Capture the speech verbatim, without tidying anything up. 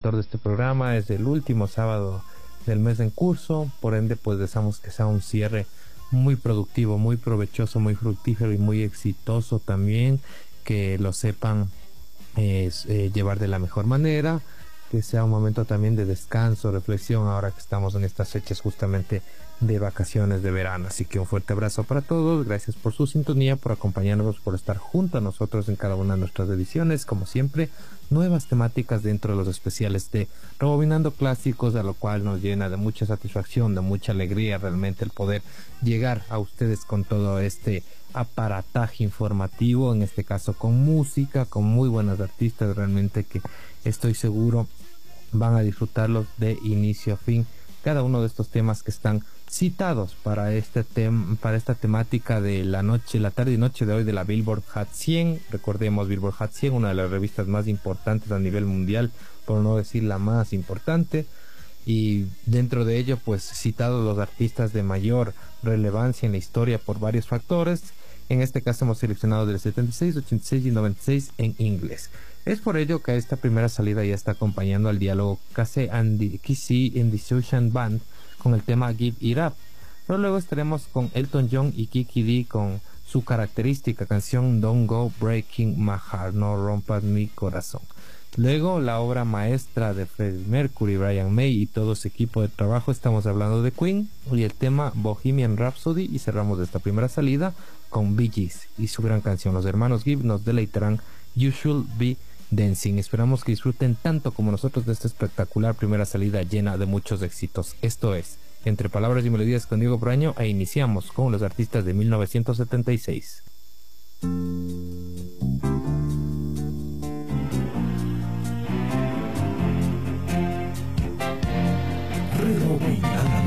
conductor de este programa. Es el último sábado del mes en curso, por ende pues deseamos que sea un cierre muy productivo, muy provechoso, muy fructífero y muy exitoso también, que lo sepan eh, eh, llevar de la mejor manera, que sea un momento también de descanso, reflexión, ahora que estamos en estas fechas justamente de vacaciones de verano. Así que un fuerte abrazo para todos, gracias por su sintonía, por acompañarnos, por estar junto a nosotros en cada una de nuestras ediciones. Como siempre, nuevas temáticas dentro de los especiales de Rebobinando Clásicos, a lo cual nos llena de mucha satisfacción, de mucha alegría realmente el poder llegar a ustedes con todo este aparataje informativo, en este caso con música, con muy buenos artistas realmente que estoy seguro van a disfrutarlos de inicio a fin, cada uno de estos temas que están citados para este tem para esta temática de la noche, la tarde y noche de hoy de la Billboard Hot cien. Recordemos, Billboard Hot cien, una de las revistas más importantes a nivel mundial, por no decir la más importante, y dentro de ello pues citados los artistas de mayor relevancia en la historia por varios factores. En este caso hemos seleccionado del setenta y seis, ochenta y seis y noventa y seis en inglés. Es por ello que esta primera salida ya está acompañando al diálogo Casey and the Kissy in the Social Band con el tema Give It Up. Pero luego estaremos con Elton John y Kiki Dee con su característica canción Don't Go Breaking My Heart, no rompas mi corazón. Luego la obra maestra de Freddie Mercury, Brian May y todo su equipo de trabajo, estamos hablando de Queen y el tema Bohemian Rhapsody, y cerramos esta primera salida con Bee Gees y su gran canción. Los hermanos Gibb nos deleitarán You Should Be Dancing. Esperamos que disfruten tanto como nosotros de esta espectacular primera salida llena de muchos éxitos. Esto es Entre Palabras y Melodías con Diego Braño, e iniciamos con los artistas de mil novecientos setenta y seis.